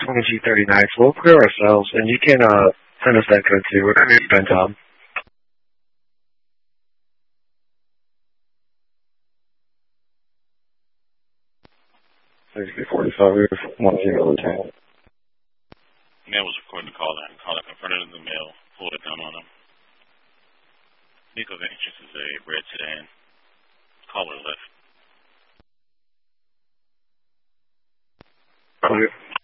20G39. So we'll clear ourselves, and you can send us that code too. We're going to spend Tom. $6045, 10. Mail was recording the call line. Caller confronted in the mail, pulled a gun on him. Vehicle of interest is a red sedan. Caller left. Clear.